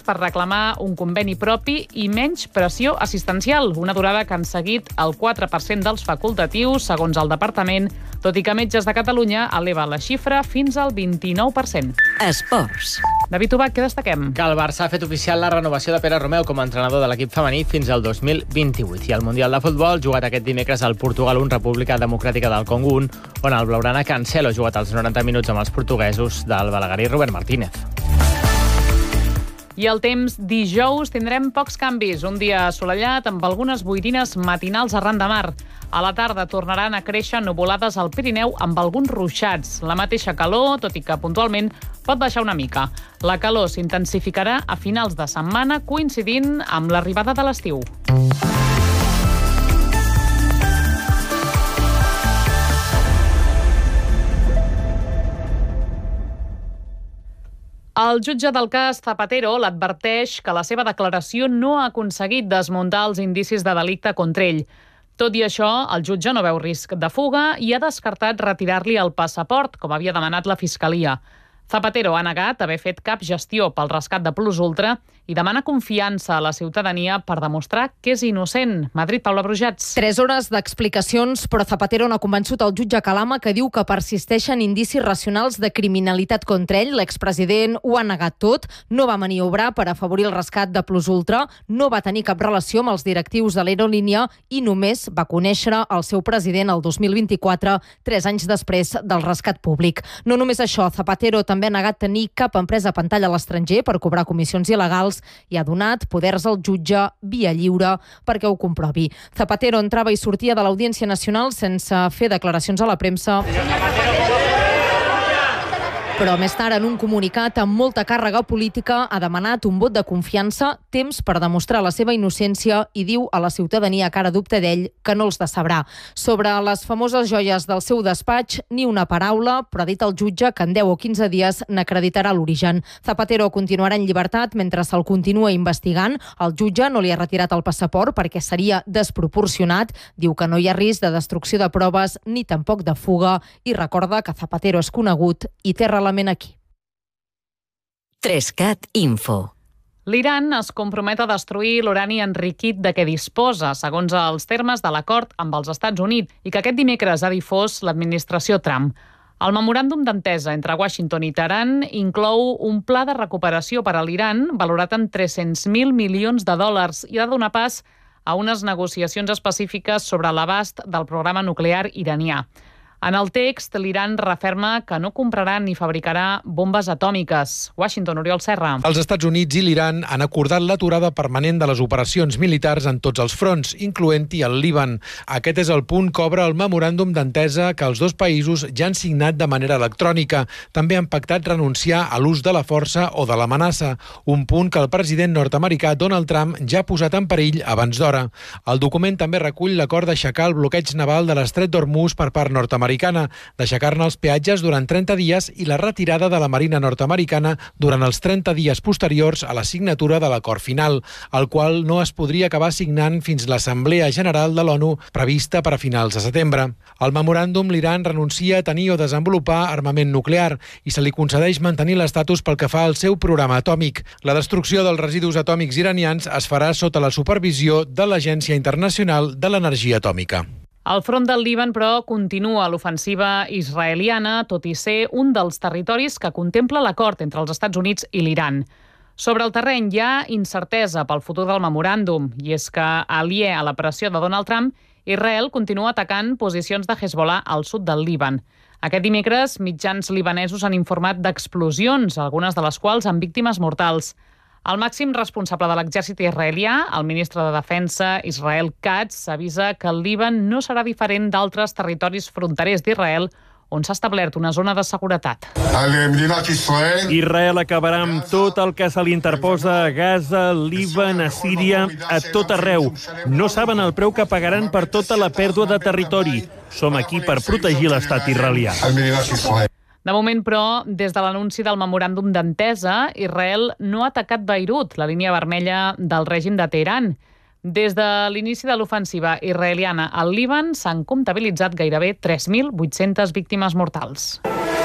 per reclamar un conveni propi i menys pressió assistencial, una durada que han seguit el 4% dels facultatius, segons el departament, tot i que Metges de Catalunya eleva la xifra fins al 29%. Esports. David Ubach, què destaquem? Que el Barça ha fet oficial la renovació de Pere Romeu com a entrenador de l'equip femení fins al 2028. I el Mundial de Futbol, jugat aquest dimecres al Portugal 1, República Democràtica del Congo 1, on el blaugrana Cancelo ha jugat els 90 minuts amb els portuguesos del balaguer Robert Martínez. I el temps, dijous tindrem pocs canvis. Un dia assolellat amb algunes boirines matinals arran de mar. A la tarda tornaran a créixer nuvolades al Pirineu amb alguns ruixats. La mateixa calor, tot i que puntualment pot baixar una mica. La calor s'intensificarà a finals de setmana, coincidint amb l'arribada de l'estiu. El jutge del cas Zapatero l'adverteix que la seva declaració no ha aconseguit desmuntar els indicis de delicte contra ell. Tot i això, el jutge no veu risc de fuga i ha descartat retirar-li el passaport, com havia demanat la Fiscalia. Zapatero ha negat haver fet cap gestió pel rescat de Plus Ultra i demana confiança a la ciutadania per demostrar que és innocent. Madrid, Paula Brujats. 3 hores d'explicacions, però Zapatero no ha convençut el jutge Calama, que diu que persisteixen indicis racionals de criminalitat contra ell. L'expresident ho ha negat tot, no va maniobrar per afavorir el rescat de Plus Ultra, no va tenir cap relació amb els directius de l'aerolínia i només va conèixer el seu president el 2024, 3 anys després del rescat públic. No només això, Zapatero també ha negat tenir cap empresa pantalla a l'estranger per cobrar comissions il·legals i ha donat poders al jutge via lliure perquè ho comprovi. Zapatero entrava i sortia de l'Audiència Nacional sense fer declaracions a la premsa. Però més tard, en un comunicat amb molta càrrega política, ha demanat un vot de confiança, temps per demostrar la seva innocència i diu a la ciutadania que ara dubta d'ell que no els decebrà. Sobre les famoses joies del seu despatx, ni una paraula, però ha dit el jutge que en 10 o 15 dies n'acreditarà l'origen. Zapatero continuarà en llibertat mentre se'l continua investigant. El jutge no li ha retirat el passaport perquè seria desproporcionat. Diu que no hi ha risc de destrucció de proves ni tampoc de fuga i recorda que Zapatero és conegut i té relació aquí. 3cat Info. L'Iran es compromet a destruir l'urani enriquit de què disposa, segons els termes de l'acord amb els Estats Units, i que aquest dimecres ha difós l'administració Trump. El memoràndum d'entesa entre Washington i Teheran inclou un pla de recuperació per a l'Iran valorat en 300.000 milions de dòlars i ha de donar pas a unes negociacions específiques sobre l'abast del programa nuclear iranià. En el text, l'Iran referma que no comprarà ni fabricarà bombes atòmiques. Washington, Oriol Serra. Els Estats Units i l'Iran han acordat l'aturada permanent de les operacions militars en tots els fronts, incloent-hi el Líban. Aquest és el punt que obre el memoràndum d'entesa que els dos països ja han signat de manera electrònica. També han pactat renunciar a l'ús de la força o de l'amenaça, un punt que el president nord-americà Donald Trump ja ha posat en perill abans d'hora. El document també recull l'acord d'aixecar el bloqueig naval de l'estret d'Hormuz per part nord-americana, d'aixecar-ne els peatges durant 30 dies i la retirada de la Marina nord-americana durant els 30 dies posteriors a la signatura de l'acord final, el qual no es podria acabar signant fins l'Assemblea General de l'ONU prevista per a finals de setembre. Al memoràndum, l'Iran renuncia a tenir o desenvolupar armament nuclear i se li concedeix mantenir l'estatus pel que fa al seu programa atòmic. La destrucció dels residus atòmics iranians es farà sota la supervisió de l'Agència Internacional de l'Energia Atòmica. Al front del Líban, però, continua l'ofensiva israeliana, tot i ser un dels territoris que contempla l'acord entre els Estats Units i l'Iran. Sobre el terreny hi ha incertesa pel futur del memoràndum, i és que, aliè a la pressió de Donald Trump, Israel continua atacant posicions de Hezbollah al sud del Líban. Aquest dimecres, mitjans libanesos han informat d'explosions, algunes de les quals amb víctimes mortals. El màxim responsable de l'exèrcit israelià, el ministre de Defensa, Israel Katz, avisa que el Líban no serà diferent d'altres territoris fronterers d'Israel on s'ha establert una zona de seguretat. Israel acabarà amb tot el que se li interposa a Gaza, Líban, a Síria, a tot arreu. No saben el preu que pagaran per tota la pèrdua de territori. Som aquí per protegir l'estat israelià. De moment, però, des de l'anunci del memoràndum d'entesa, Israel no ha atacat Beirut, la línia vermella del règim de Teheran. Des de l'inici de l'ofensiva israeliana al Líban s'han comptabilitzat gairebé 3.800 víctimes mortals.